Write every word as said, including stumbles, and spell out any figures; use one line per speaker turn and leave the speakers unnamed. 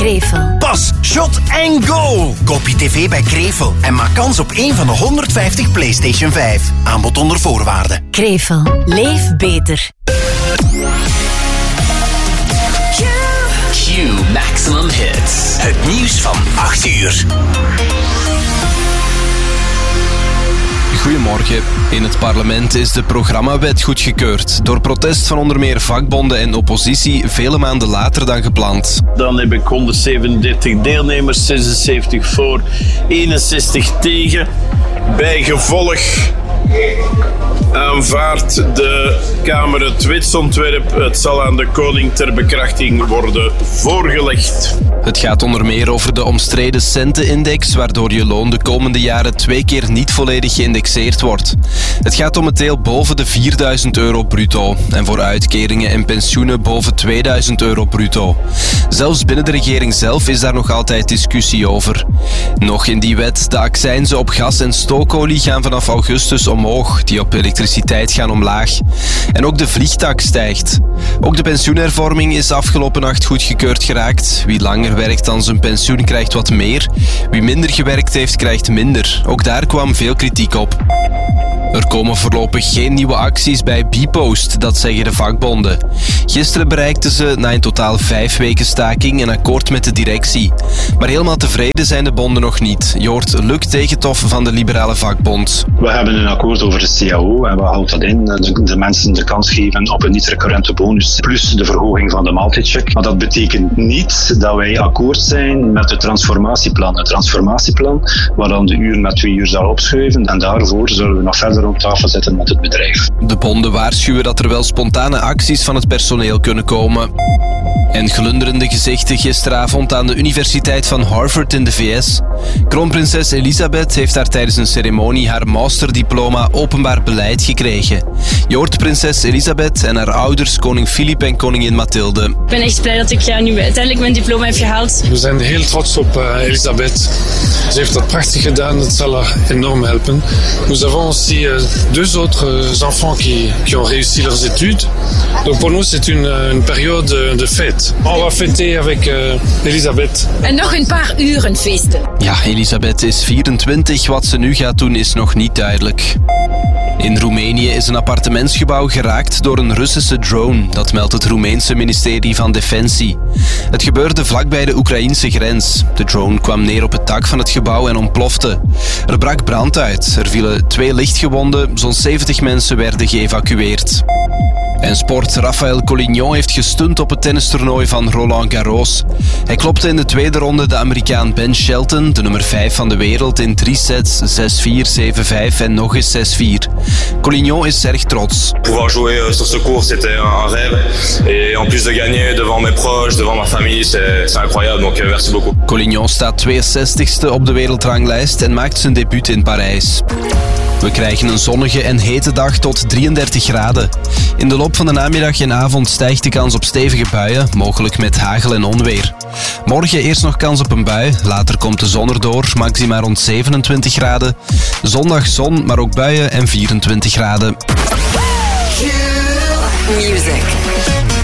Krevel.
Pas, shot en go! Koop je tv bij Krevel en maak kans op één van de honderdvijftig PlayStation vijf. Aanbod onder voorwaarden.
Krevel. Leef beter.
Q Maximum Hits.
Het nieuws van acht uur.
Goedemorgen. In het parlement is de programmawet goedgekeurd. Door protest van onder meer vakbonden en oppositie vele maanden later dan gepland.
Dan heb ik honderdzevenendertig deelnemers, zesenzeventig voor, eenenzestig tegen. Bijgevolg aanvaardt de Kamer het wetsontwerp. Het zal aan de koning ter bekrachtiging worden voorgelegd.
Het gaat onder meer over de omstreden centenindex, waardoor je loon de komende jaren twee keer niet volledig geïndexeerd wordt. Het gaat om het deel boven de vierduizend euro bruto en voor uitkeringen en pensioenen boven tweeduizend euro bruto. Zelfs binnen de regering zelf is daar nog altijd discussie over. Nog in die wet, de accijnzen op gas en stookolie gaan vanaf augustus omhoog, die op elektriciteit gaan omlaag. En ook de vliegtax stijgt. Ook de pensioenhervorming is afgelopen nacht goedgekeurd geraakt. Wie langer werkt dan zijn pensioen krijgt wat meer. Wie minder gewerkt heeft krijgt minder. Ook daar kwam veel kritiek op. Er komen voorlopig geen nieuwe acties bij Bpost, dat zeggen de vakbonden. Gisteren bereikten ze na in totaal vijf weken staking een akkoord met de directie. Maar helemaal tevreden zijn de bonden nog niet. Je hoort Luc Tegentoff van de Liberale Vakbond.
We hebben een akkoord over de C A O en wat houdt dat in? De, de mensen de kans geven op een niet-recurrente bonus plus de verhoging van de multicheck. Maar dat betekent niet dat wij akkoord zijn met het transformatieplan. Het transformatieplan waar dan de uur met twee uur zal opschuiven en daarvoor zullen we nog verder op tafel zetten met het bedrijf.
De bonden waarschuwen dat er wel spontane acties van het personeel kunnen komen. En glunderende gezichten gisteravond aan de Universiteit van Harvard in de V S. Kroonprinses Elisabeth heeft daar tijdens een ceremonie haar masterdiploma openbaar beleid gekregen. Je hoort prinses Elisabeth en haar ouders, koning Filip en koningin Mathilde.
Ik ben echt blij dat ik ja, nu uiteindelijk mijn diploma heb gehaald.
We zijn heel trots op uh, Elisabeth. Ze heeft dat prachtig gedaan, dat zal haar enorm helpen. Nous avons aussi uh, deux autres enfants qui, qui ont réussi leurs études. Donc pour nous c'est une, une période de fête. On va fêter avec uh, Elisabeth.
En nog een paar uren feesten.
Ja, Elisabeth is vierentwintig. Wat ze nu gaat doen is nog niet duidelijk. In Roemenië is een appartementsgebouw geraakt door een Russische drone. Dat meldt het Roemeense ministerie van Defensie. Het gebeurde vlakbij de Oekraïnse grens. De drone kwam neer op het dak van het gebouw en ontplofte. Er brak brand uit. Er vielen twee lichtgewonden. Zo'n zeventig mensen werden geëvacueerd. En sport. Rafael Collignon heeft gestunt op het tennistoernooi van Roland Garros. Hij klopte in de tweede ronde de Amerikaan Ben Shelton, de nummer vijf van de wereld, in drie sets, zes vier, zeven vijf en nog eens zes vier. Collignon is erg trots.
Pouvoir jouer sur ce cours, c'était un rêve. Et en plus de gagner devant mes proches, devant ma famille, c'est incroyable. Donc merci beaucoup.
Collignon staat tweeënzestigste op de wereldranglijst en maakt zijn debuut in Parijs. We krijgen een zonnige en hete dag tot drieëndertig graden. In de loop van de namiddag en avond stijgt de kans op stevige buien, mogelijk met hagel en onweer. Morgen eerst nog kans op een bui, later komt de zon erdoor, maxima rond zevenentwintig graden. Zondag zon, maar ook buien en vierentwintig graden.
Music.